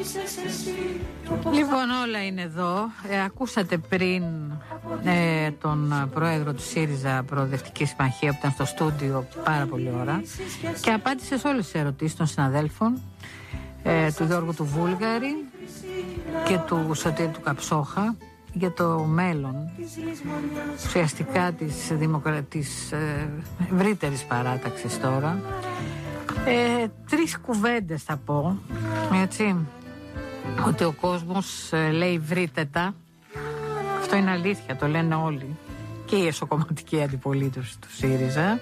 Λοιπόν, όλα είναι εδώ. Ακούσατε πριν τον πρόεδρο του ΣΥΡΙΖΑ Προοδευτική Συμμαχία που ήταν στο στούντιο πάρα πολλή ώρα και απάντησε σε όλες τις ερωτήσεις των συναδέλφων, του Γιώργου του Βούλγαρη και του Σωτήρη του Καψόχα, για το μέλλον ουσιαστικά της ευρύτερης παράταξης τώρα. Τρεις κουβέντες θα πω, έτσι, ότι ο κόσμος λέει βρήτετα. Αυτό είναι αλήθεια, το λένε όλοι, και η εσωκομματική αντιπολίτευση του ΣΥΡΙΖΑ,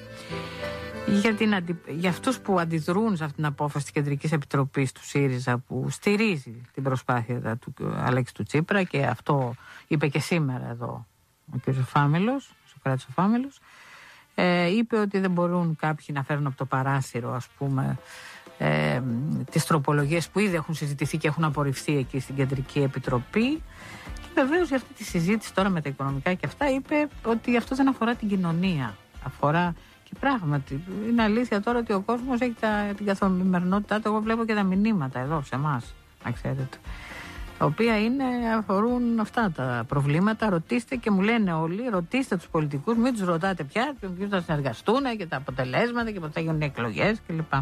για αυτούς που αντιδρούν σε αυτήν την απόφαση της Κεντρικής Επιτροπής του ΣΥΡΙΖΑ που στηρίζει την προσπάθεια του Αλέξη του Τσίπρα, και αυτό είπε και σήμερα εδώ ο κ. Φάμελος, ο Σωκράτης ο Φάμελος, είπε ότι δεν μπορούν κάποιοι να φέρουν από το παράθυρο, ας πούμε, τις τροπολογίες που ήδη έχουν συζητηθεί και έχουν απορριφθεί εκεί στην Κεντρική Επιτροπή. Και βεβαίως για αυτή τη συζήτηση τώρα με τα οικονομικά και αυτά είπε ότι αυτό δεν αφορά την κοινωνία, αφορά. Και πράγματι, είναι αλήθεια τώρα ότι ο κόσμος έχει την καθημερινότητά του. Εγώ βλέπω και τα μηνύματα εδώ σε εμάς, να ξέρετε, τα οποία αφορούν αυτά τα προβλήματα. Ρωτήστε, και μου λένε όλοι, ρωτήστε τους πολιτικούς, μην τους ρωτάτε πια ποιους θα συνεργαστούν και τα αποτελέσματα και πότε θα γίνουν οι εκλογές κλπ.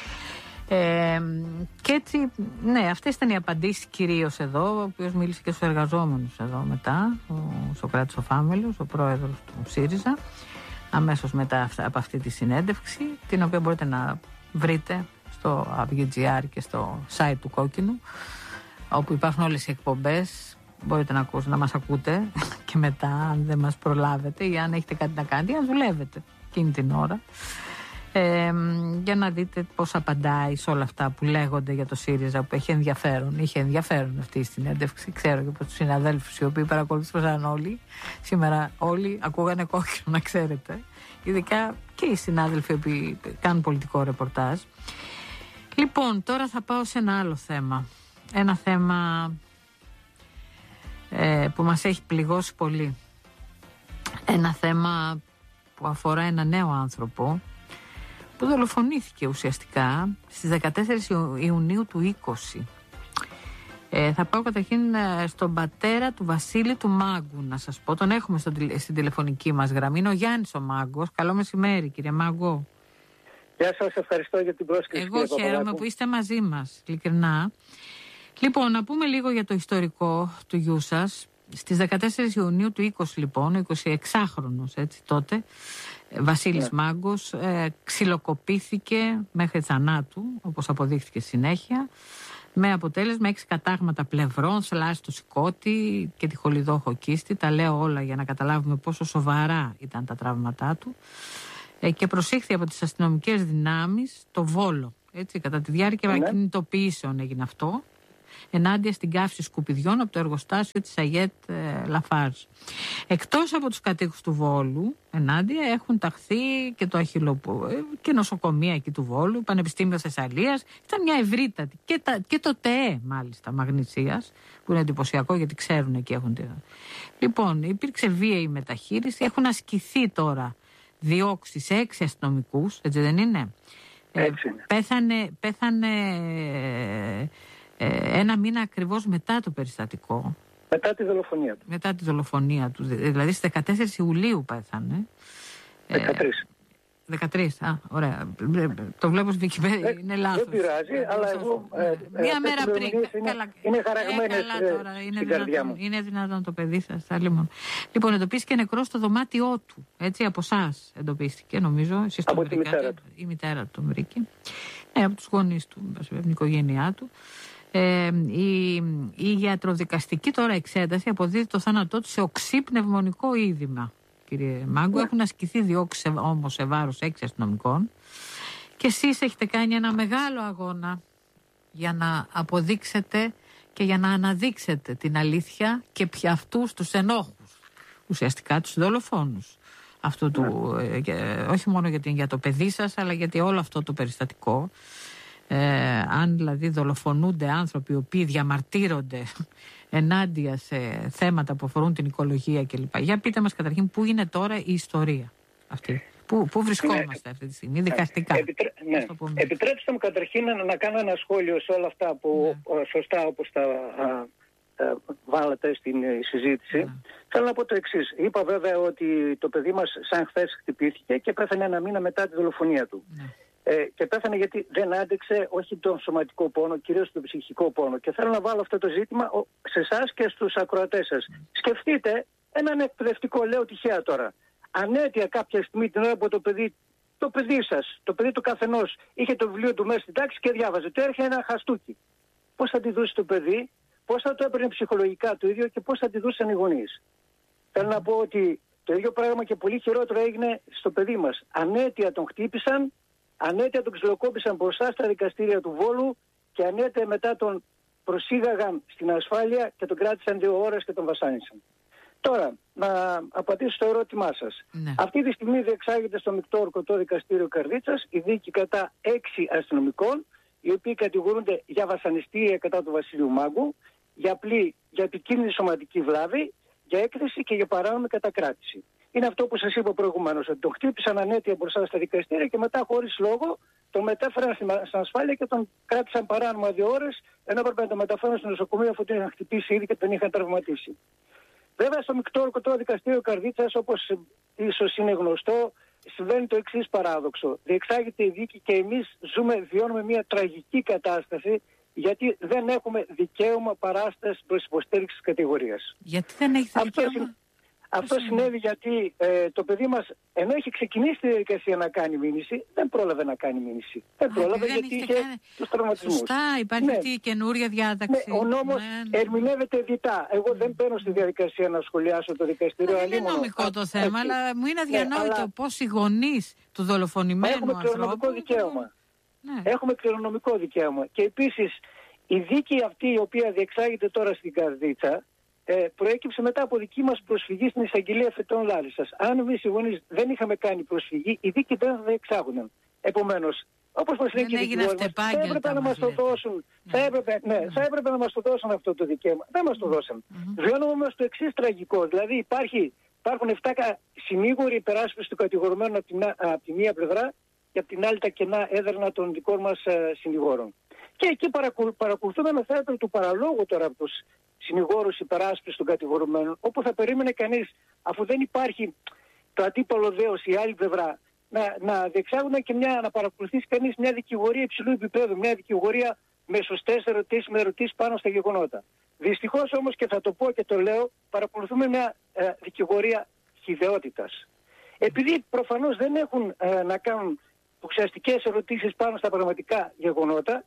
Και έτσι, ναι, αυτές ήταν οι απαντήσεις κυρίως εδώ, ο οποίος μίλησε και στους εργαζόμενους εδώ μετά, ο Σωκράτης ο Φάμελος, ο πρόεδρος του ΣΥΡΙΖΑ, αμέσως μετά από αυτή τη συνέντευξη, την οποία μπορείτε να βρείτε στο AVGR και στο site του Κόκκινου, όπου υπάρχουν όλες οι εκπομπές. Μπορείτε να μας ακούτε και μετά, αν δεν μας προλάβετε ή αν έχετε κάτι να κάνετε ή αν δουλεύετε εκείνη την ώρα, για να δείτε πώς απαντάει σε όλα αυτά που λέγονται για το ΣΥΡΙΖΑ, που είχε ενδιαφέρον αυτή η συνέντευξη. Ξέρω και από τους συναδέλφους οι οποίοι παρακολουθούσαν όλοι σήμερα, όλοι ακούγανε Κόκκινο, να ξέρετε, ειδικά και οι συνάδελφοι που κάνουν πολιτικό ρεπορτάζ. Λοιπόν, τώρα θα πάω σε ένα άλλο θέμα, ένα θέμα που μας έχει πληγώσει πολύ, ένα θέμα που αφορά ένα νέο άνθρωπο που δολοφονήθηκε ουσιαστικά στις 14 Ιουνίου του 20. Θα πάω καταρχήν στον πατέρα του Βασίλη του Μάγκου, να σας πω. Τον έχουμε στην τηλεφωνική μας γραμμή. Είναι ο Γιάννης ο Μάγκος. Καλό μεσημέρι, κύριε Μάγκο. Γεια σας, ευχαριστώ για την πρόσκληση. Εγώ χαίρομαι που είστε μαζί μας, ειλικρινά. Λοιπόν, να πούμε λίγο για το ιστορικό του γιού σας. Στις 14 Ιουνίου του 20, λοιπόν, ο 26χρονος, έτσι τότε, Βασίλης Μάγκος, ξυλοκοπήθηκε μέχρι θανάτου, όπως αποδείχθηκε συνέχεια, με αποτέλεσμα 6 κατάγματα πλευρών, θλάση στο σηκώτη και τη χολιδόχο κίστη. Τα λέω όλα για να καταλάβουμε πόσο σοβαρά ήταν τα τραύματά του, και προσήχθη από τις αστυνομικές δυνάμεις το Βόλο. Έτσι, κατά τη διάρκεια κινητοποιήσεων έγινε αυτό, ενάντια στην καύση σκουπιδιών από το εργοστάσιο της Αγιέτ Λαφάρζ. Εκτός από τους κατοίκους του Βόλου, ενάντια έχουν ταχθεί και το και νοσοκομεία εκεί του Βόλου, Πανεπιστήμιο Θεσσαλίας. Ήταν μια ευρύτατη. Και το ΤΕΕ, μάλιστα, Μαγνησίας, που είναι εντυπωσιακό γιατί ξέρουν και έχουν. Λοιπόν, υπήρξε βίαιη μεταχείριση. Έχουν ασκηθεί τώρα διώξεις σε 6 αστυνομικούς, έτσι δεν είναι? Πέθανε ένα μήνα ακριβώς μετά το περιστατικό. Μετά τη δολοφονία του. Δηλαδή στις 14 Ιουλίου πέθανε. 13, ωραία. Το βλέπω στη Wikipedia, είναι λάθος. Δεν πειράζει, αλλά εγώ μία μέρα πριν. Είναι χαραγμένες στην καρδιά μου. Είναι δυνατόν το παιδί σας, Λοιπόν, εντοπίστηκε νεκρό στο δωμάτιό του. Έτσι, από εσάς εντοπίστηκε, νομίζω. Εσείς από τη μητέρα του. Η μητέρα του τον βρήκε. Από τους γονείς του, την οικογένειά του. Η ιατροδικαστική τώρα εξέταση αποδίδει το θάνατό του σε οξύ πνευμονικό είδημα, κύριε Μάγκο. Έχουν ασκηθεί διώξεις όμως σε βάρος 6 αστυνομικών, και εσείς έχετε κάνει ένα μεγάλο αγώνα για να αποδείξετε και για να αναδείξετε την αλήθεια και πια αυτούς τους ενόχους, ουσιαστικά τους δολοφόνους αυτού του, όχι μόνο για το παιδί σας, αλλά γιατί όλο αυτό το περιστατικό. Αν δηλαδή δολοφονούνται άνθρωποι οι οποίοι διαμαρτύρονται ενάντια σε θέματα που αφορούν την οικολογία κλπ. Για πείτε μας καταρχήν πού είναι τώρα η ιστορία αυτή. Πού βρισκόμαστε αυτή τη στιγμή, δικαστικά. Επιτρέψτε μου καταρχήν να κάνω ένα σχόλιο σε όλα αυτά που σωστά όπως τα βάλατε στην συζήτηση. Θέλω να πω το εξής. Είπα βέβαια ότι το παιδί μας σαν χθες χτυπήθηκε και πέθανε ένα μήνα μετά τη δολοφονία του. Και πέθανε γιατί δεν άντεξε όχι τον σωματικό πόνο, κυρίως τον ψυχικό πόνο. Και θέλω να βάλω αυτό το ζήτημα σε εσάς και στους ακροατές σας. Σκεφτείτε έναν εκπαιδευτικό, λέω τυχαία τώρα, ανέτεια κάποια στιγμή την ώρα που το παιδί σας, το παιδί του καθενός είχε το βιβλίο του μέσα στην τάξη και διάβαζε. Του έρχεται ένα χαστούκι. Πώς θα τη δώσει το παιδί, πώς θα το έπαιρνε ψυχολογικά το ίδιο και πώς θα τη δούσαν οι γονείς. Θέλω να πω ότι το ίδιο πράγμα και πολύ χειρότερο έγινε στο παιδί μας. Ανέτεια τον χτύπησαν, ανέτεια τον ξυλοκόπησαν μπροστά στα δικαστήρια του Βόλου και ανέτεια μετά τον προσήγαγαν στην ασφάλεια και τον κράτησαν 2 ώρες και τον βασάνισαν. Τώρα, να απαντήσω στο ερώτημά σας. Αυτή τη στιγμή διεξάγεται στο Μεικτό Ορκωτό Δικαστήριο Καρδίτσας η δίκη κατά 6 αστυνομικών, οι οποίοι κατηγορούνται για βασανιστήρια κατά του Βασιλείου Μάγκου, για επικίνδυνη σωματική βλάβη, για έκθεση και για παράνομη κατακράτηση. Είναι αυτό που σας είπα προηγουμένως, ότι τον χτύπησαν ανέτεια μπροστά στα δικαστήρια και μετά χωρίς λόγο τον μετέφεραν στην ασφάλεια και τον κράτησαν παράνομα 2 ώρες, ενώ έπρεπε να τον μεταφέρουν στο νοσοκομείο αφού τον είχαν χτυπήσει ήδη και τον είχαν τραυματίσει. Βέβαια στο Μεικτό Ορκωτό Δικαστήριο Καρδίτσας, όπως ίσως είναι γνωστό, συμβαίνει το εξής παράδοξο. Διεξάγεται η δίκη και εμείς βιώνουμε μια τραγική κατάσταση, γιατί δεν έχουμε δικαίωμα παράσταση προς υποστήριξη της κατηγορίας. Γιατί δεν έχει δικαίωμα? Αυτό συνέβη γιατί το παιδί μας, ενώ είχε ξεκινήσει τη διαδικασία να κάνει μήνυση, δεν πρόλαβε να κάνει μήνυση. Δεν πρόλαβε γιατί είχε τους τραυματισμούς. Σωστά, υπάρχει αυτή η καινούρια διάταξη. Ο νόμος ερμηνεύεται διτά. Εγώ δεν μπαίνω στη διαδικασία να σχολιάσω το δικαστήριο. Δεν είναι νομικό το θέμα, αλλά μου είναι αδιανόητο πώς οι γονείς του δολοφονημένου ανθρώπου... Έχουμε κληρονομικό δικαίωμα. Έχουμε κληρονομικό δικαίωμα. Και επίσης η δίκη αυτή η οποία διεξάγεται τώρα στην Καρδίτσα προέκυψε μετά από δική μας προσφυγή στην εισαγγελία Φετών Λάρισσας. Αν εμείς οι γονείς δεν είχαμε κάνει προσφυγή, η δίκη δεν θα διεξάγονταν. Επομένως, όπως μας λέει και η δικηγόρη μας, θα έπρεπε να μας το δώσουν. Θα έπρεπε να μας το δώσουν αυτό το δικαίωμα. Δεν μας το δώσαν. Βιώνουμε όμως το εξής τραγικό. Δηλαδή υπάρχουν 7 συνήγοροι υπεράσπισης του κατηγορουμένου από τη μία πλευρά και από την άλλη τα κενά έδρανα των δικών μας συνηγόρων. Και εκεί παρακολουθούμε ένα θέατρο του παραλόγου τώρα από τους συνηγόρους υπεράσπισης των κατηγορουμένων, όπου θα περίμενε κανείς, αφού δεν υπάρχει το αντίπαλο δέος η άλλη πλευρά, να διεξάγουν και να παρακολουθήσει κανείς μια δικηγορία υψηλού επίπεδου, μια δικηγορία με σωστές ερωτήσεις, με ερωτήσεις πάνω στα γεγονότα. Δυστυχώς όμως, και θα το πω και το λέω, παρακολουθούμε μια δικηγορία χυδαιότητας. Επειδή προφανώς δεν έχουν να κάνουν ουσιαστικές ερωτήσεις πάνω στα πραγματικά γεγονότα,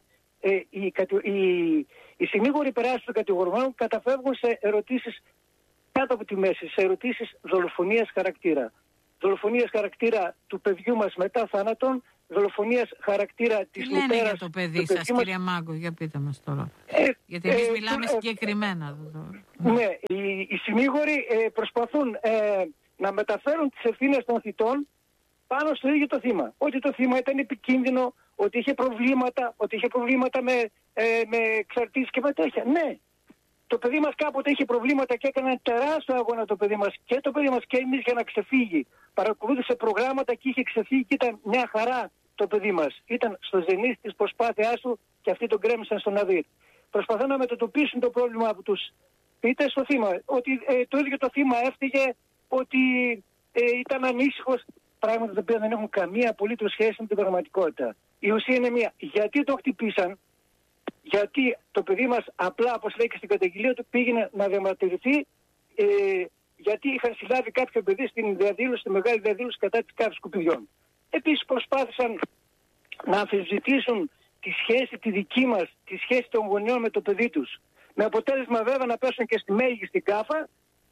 οι συνήγοροι υπεράσπισης των κατηγορουμένων καταφεύγουν σε ερωτήσεις κάτω από τη μέση, σε ερωτήσεις δολοφονίας χαρακτήρα. Δολοφονίας χαρακτήρα του παιδιού μας μετά θάνατον, δολοφονίας χαρακτήρα της μητέρας. Τι λένε για το παιδί σας, κυρία Μάγκο, για πείτε μας τώρα. Γιατί εμείς μιλάμε συγκεκριμένα. Ναι, οι συνήγοροι προσπαθούν να μεταφέρουν τις ευθύνες των θητών πάνω στο ίδιο το θύμα. Ότι το θύμα ήταν επικίνδυνο, ότι είχε προβλήματα με εξαρτήσεις και με τέτοια. Ναι, το παιδί μας κάποτε είχε προβλήματα και έκανε ένα τεράστιο αγώνα το παιδί μας και το παιδί μας και εμείς για να ξεφύγει. Παρακολούθησε προγράμματα και είχε ξεφύγει και ήταν μια χαρά το παιδί μας. Ήταν στο ζενής της προσπάθειάς του και αυτοί τον κρέμισαν στον Αδύρ. Προσπαθούν να μετατοπίσουν το πρόβλημα από τους πείτε στο θύμα. Ότι το ίδιο το θύμα έφταιγε, ότι ήταν ανήσυχος. Πράγματα τα οποία δεν έχουν καμία απολύτως σχέση με την πραγματικότητα. Η ουσία είναι μία. Γιατί το χτυπήσαν, γιατί το παιδί μας απλά, όπως λέει και στην καταγγελία του, πήγαινε να διαμαρτυρηθεί, γιατί είχαν συλλάβει κάποιο παιδί στην διαδήλωση, στη μεγάλη διαδήλωση κατά της καύσης σκουπιδιών. Επίσης προσπάθησαν να αμφισβητήσουν τη σχέση, τη δική μας, τη σχέση των γονιών με το παιδί τους. Με αποτέλεσμα βέβαια να πέσουν και στη μέγιστη κάφα,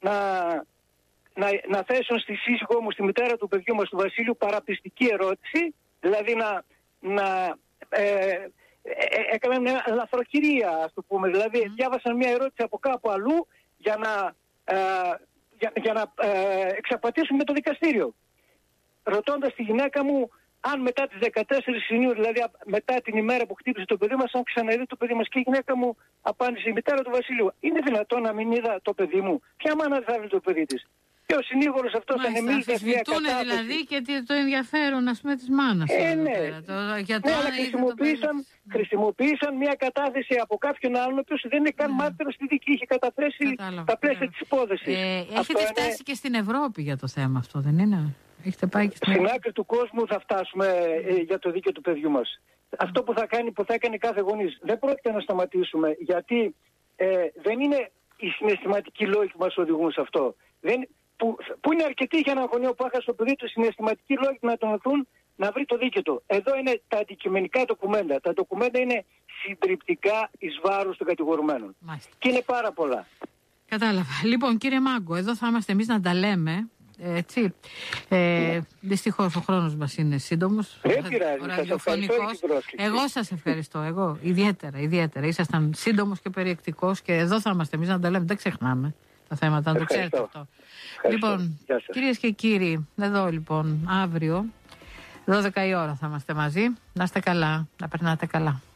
να θέσουν στη σύζυγό μου, στη μητέρα του παιδιού μας, του Βασίλειου, παραπιστική ερώτηση, δηλαδή έκαναν μια λαθροκυρία, ας το πούμε. Δηλαδή διάβασαν μια ερώτηση από κάπου αλλού για να εξαπατήσουν με το δικαστήριο. Ρωτώντας τη γυναίκα μου αν μετά τις 14 Ιουνίου, δηλαδή μετά την ημέρα που χτύπησε το παιδί μας, αν ξαναδεί το παιδί μας, και η γυναίκα μου απάντησε, η μητέρα του Βασιλείου, είναι δυνατόν να μην είδα το παιδί μου? Ποια μάνα δεν θα βρει το παιδί της? Και ο συνήγορος αυτός ανεμίζοντας μια κατάθεση. Δηλαδή και το ενδιαφέρον, ας πούμε, της μάνας. Αλλά χρησιμοποίησαν μια κατάθεση από κάποιον άλλον, ο οποίος δεν είναι καν μάρτυρος στη δίκη, είχε καταθέσει τα πλαίσια της υπόθεσης. Έχετε φτάσει και στην Ευρώπη για το θέμα αυτό, δεν είναι? Έχετε πάει και στην άκρη του κόσμου θα φτάσουμε για το δίκαιο του παιδιού μας. Αυτό που θα κάνει κάθε γονής. Δεν πρόκειται να σταματήσουμε, γιατί δεν είναι οι συναισθηματικοί λόγοι που μας οδηγούν σε αυτό. Που είναι αρκετοί για έναν γονιό που έχασε το παιδί του, συναισθηματικοί λόγοι να τον οθούν να βρει το δίκαιο του. Εδώ είναι τα αντικειμενικά ντοκουμέντα. Τα ντοκουμέντα είναι συντριπτικά εις βάρος των κατηγορουμένων. Μάλιστα. Και είναι πάρα πολλά. Κατάλαβα. Λοιπόν, κύριε Μάγκο, εδώ θα είμαστε εμείς να τα λέμε. Έτσι. Δυστυχώς ο χρόνος μας είναι σύντομος. Εγώ σας ευχαριστώ. Ιδιαίτερα. Ήσασταν σύντομος και περιεκτικός και εδώ θα είμαστε εμείς να τα λέμε. Δεν ξεχνάμε τα θέματα, να το ξέρετε αυτό. Λοιπόν, κυρίες και κύριοι, εδώ λοιπόν αύριο 12 η ώρα θα είμαστε μαζί. Να είστε καλά, να περνάτε καλά.